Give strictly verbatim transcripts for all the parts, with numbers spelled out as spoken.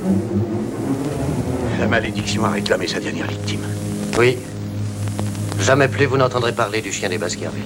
La malédiction a réclamé sa dernière victime. Oui. Jamais plus vous n'entendrez parler du chien des Baskerville.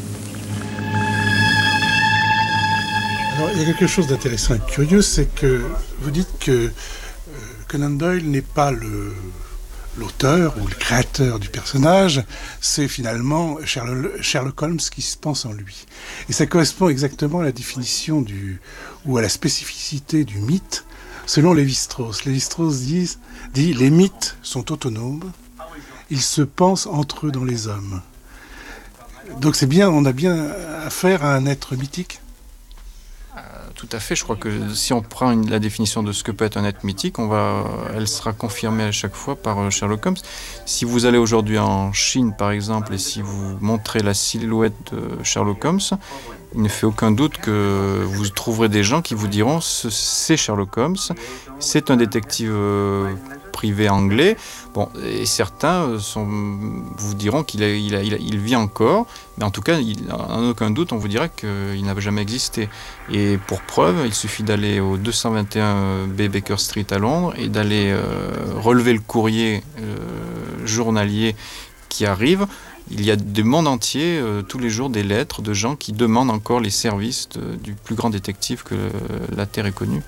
Alors, il y a quelque chose d'intéressant et de curieux, c'est que vous dites que euh, Conan Doyle n'est pas le, l'auteur ou le créateur du personnage, c'est finalement Sherlock, Sherlock Holmes qui se pense en lui. Et ça correspond exactement à la définition du, ou à la spécificité du mythe, selon Lévi-Strauss. Lévi-Strauss dit, dit « Les mythes sont autonomes, ils se pensent entre eux dans les hommes ». Donc c'est bien, on a bien affaire à un être mythique. Tout à fait, je crois que si on prend une, la définition de ce que peut être un être mythique, on va, elle sera confirmée à chaque fois par Sherlock Holmes. Si vous allez aujourd'hui en Chine, par exemple, et si vous montrez la silhouette de Sherlock Holmes, il ne fait aucun doute que vous trouverez des gens qui vous diront ce, c'est Sherlock Holmes, c'est un détective euh, privé anglais. Bon, et certains sont, vous diront qu'il a, il a, il a, il vit encore, mais en tout cas, il, en aucun doute, on vous dira qu'il n'a jamais existé. Et pour preuve, il suffit d'aller au deux cent vingt et un B Baker Street à Londres et d'aller euh, relever le courrier euh, journalier qui arrive. Il y a du monde entier, euh, tous les jours, des lettres de gens qui demandent encore les services de, du plus grand détective que euh, la Terre ait connu.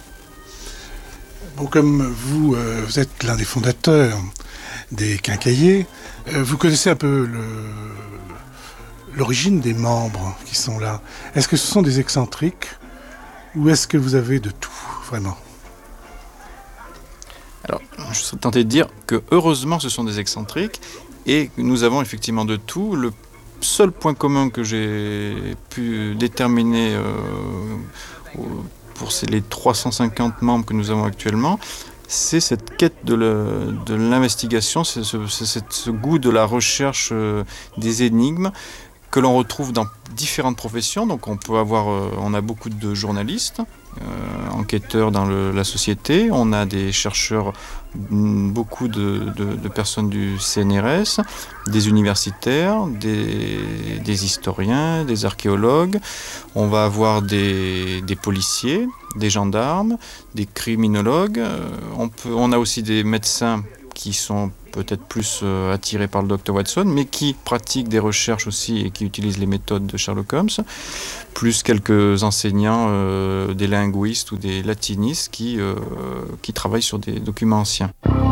Bon, comme vous, euh, vous êtes l'un des fondateurs des Quincailliers, euh, vous connaissez un peu le, l'origine des membres qui sont là. Est-ce que ce sont des excentriques ou est-ce que vous avez de tout, vraiment ? Alors, je serais tenté de dire que heureusement ce sont des excentriques et nous avons effectivement de tout. Le seul point commun que j'ai pu déterminer euh, pour ces, les trois cent cinquante membres que nous avons actuellement, c'est cette quête de, le, de l'investigation, c'est ce, c'est ce goût de la recherche euh, des énigmes que l'on retrouve dans différentes professions. Donc on peut avoir, euh, on a beaucoup de journalistes, euh, enquêteurs dans le, la société, on a des chercheurs, beaucoup de, de, de personnes du C N R S, des universitaires, des, des historiens, des archéologues, on va avoir des, des policiers, des gendarmes, des criminologues, euh, on, peut, on a aussi des médecins qui sont peut-être plus euh, attirés par le docteur Watson, mais qui pratiquent des recherches aussi et qui utilisent les méthodes de Sherlock Holmes, plus quelques enseignants, euh, des linguistes ou des latinistes qui, euh, qui travaillent sur des documents anciens.